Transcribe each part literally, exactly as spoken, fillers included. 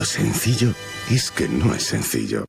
Sencillo es que no es sencillo.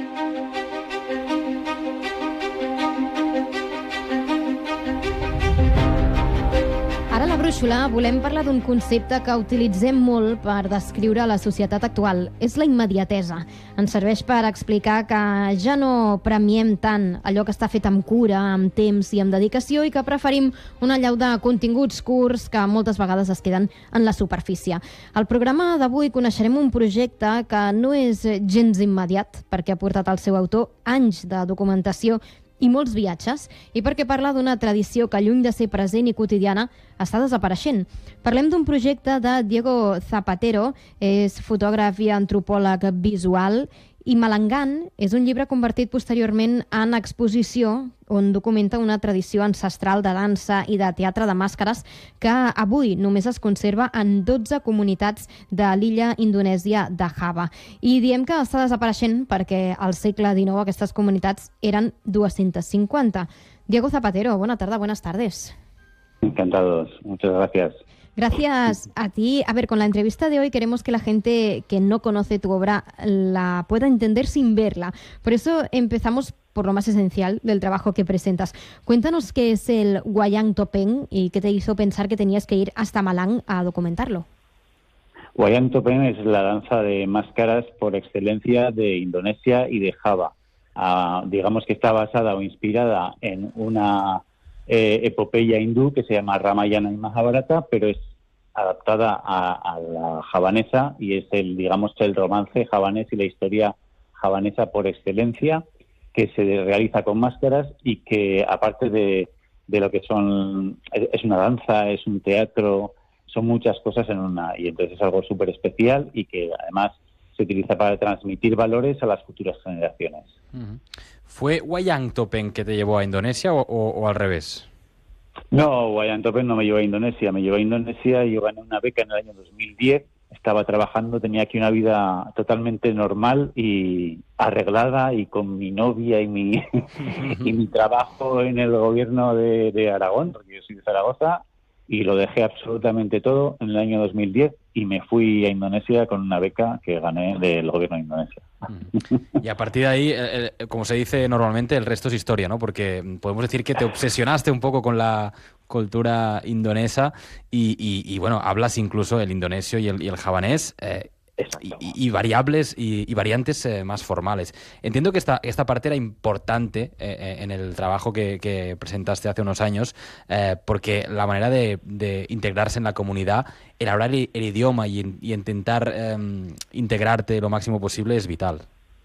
Ara a la brúixola volem parlar d'un concepte que utilitzem molt per descriure la societat actual. És la immediatesa. Ens serveix per explicar que ja no premiem tant allò que està fet amb cura, amb temps i amb dedicació i que preferim una allau de continguts curts que moltes vegades es queden en la superfície. Al programa d'avui coneixerem un projecte que no és gens immediat perquè ha portat al seu autor anys de documentació i molts viatges, i perquè parla d'una tradició que, lluny de ser present i quotidiana, està desapareixent. Parlem d'un projecte de Diego Zapatero, és fotògraf i antropòleg visual, i Malangan és un llibre convertit posteriorment en exposició on documenta una tradició ancestral de dansa i de teatre de màscares que avui només es conserva en dotze comunitats de l'illa indonèsia de Java. I diem que està desapareixent perquè al segle dinou aquestes comunitats eren dues-centes cinquanta. Diego Zapatero, bona tarda, buenas tardes. Encantados, muchas gracias. Gracias a ti. A ver, con la entrevista de hoy queremos que la gente que no conoce tu obra la pueda entender sin verla. Por eso empezamos por lo más esencial del trabajo que presentas. Cuéntanos qué es el Wayang Topeng y qué te hizo pensar que tenías que ir hasta Malang a documentarlo. Wayang Topeng es la danza de máscaras por excelencia de Indonesia y de Java. Uh, digamos que está basada o inspirada en una eh, epopeya hindú que se llama Ramayana y Mahabharata, pero es adaptada a, a la javanesa y es el, digamos, el romance javanés y la historia javanesa por excelencia, que se realiza con máscaras y que, aparte de, de lo que son, es una danza, es un teatro, son muchas cosas en una, y entonces es algo súper especial y que además se utiliza para transmitir valores a las futuras generaciones. Uh-huh. ¿Fue Wayang Topeng que te llevó a Indonesia o, o, o al revés? No, Wayang Topeng no me llevó a Indonesia, me llevó a Indonesia y yo gané una beca en el año dos mil diez, estaba trabajando, tenía aquí una vida totalmente normal y arreglada y con mi novia y mi y mi trabajo en el gobierno de, de Aragón, porque yo soy de Zaragoza, y lo dejé absolutamente todo en el año dos mil diez y me fui a Indonesia con una beca que gané del gobierno de Indonesia. Y a partir de ahí, el, el, como se dice normalmente, el resto es historia, ¿no? Porque podemos decir que te obsesionaste un poco con la cultura indonesa y, y, y bueno, hablas incluso el indonesio y el, y el javanés, eh, y, y variables y, y variantes eh, más formales. Entiendo que esta, esta parte era importante eh, en el trabajo que, que presentaste hace unos años, eh, porque la manera de, de integrarse en la comunidad, el hablar el, el idioma y, y intentar eh, integrarte lo máximo posible es vital.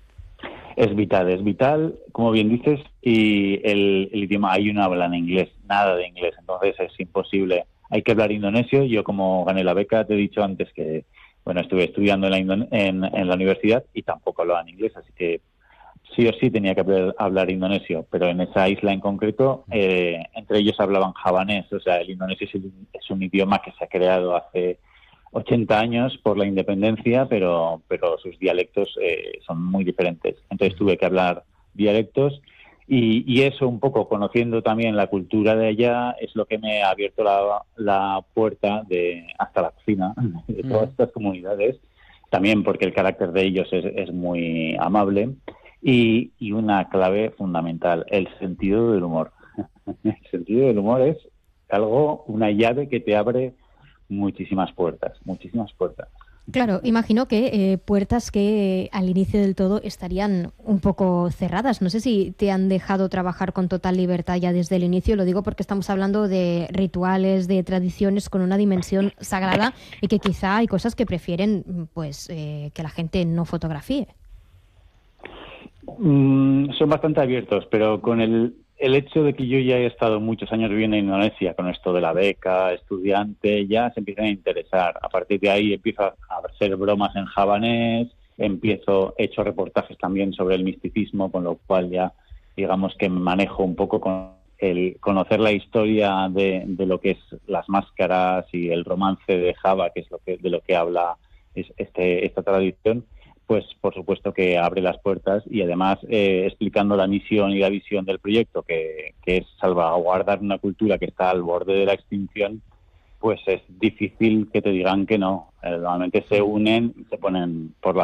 Es vital, es vital, como bien dices, y el, el idioma, hay una habla en inglés, nada de inglés, entonces es imposible. Hay que hablar indonesio. Yo, como gané la beca, te he dicho antes que bueno, estuve estudiando en la, Indone- en, en la universidad y tampoco hablaba en inglés, así que sí o sí tenía que hablar, hablar indonesio, pero en esa isla en concreto, eh, entre ellos hablaban javanés, o sea, el indonesio es, el, es un idioma que se ha creado hace ochenta años por la independencia, pero, pero sus dialectos eh, son muy diferentes. Entonces tuve que hablar dialectos y, y eso, un poco conociendo también la cultura de allá, es lo que me ha abierto la, la puerta de hasta la cocina de todas estas comunidades, también porque el carácter de ellos es, es muy amable y, y una clave fundamental, el sentido del humor. El sentido del humor es algo, una llave que te abre muchísimas puertas, muchísimas puertas. Claro, imagino que eh, puertas que eh, al inicio del todo estarían un poco cerradas. No sé si te han dejado trabajar con total libertad ya desde el inicio. Lo digo porque estamos hablando de rituales, de tradiciones con una dimensión sagrada y que quizá hay cosas que prefieren pues eh, que la gente no fotografíe. Mm, son bastante abiertos, pero con el, el hecho de que yo ya he estado muchos años viviendo en Indonesia, con esto de la beca, estudiante, ya se empiezan a interesar. A partir de ahí empiezo a hacer bromas en javanés, empiezo, he hecho reportajes también sobre el misticismo, con lo cual ya digamos que me manejo un poco con el conocer la historia de, de lo que es las máscaras y el romance de Java, que es lo que de lo que habla es este, esta tradición. Pues por supuesto que abre las puertas y además eh, explicando la misión y la visión del proyecto, que, que es salvaguardar una cultura que está al borde de la extinción, pues es difícil que te digan que no. Eh, normalmente se unen y se ponen por la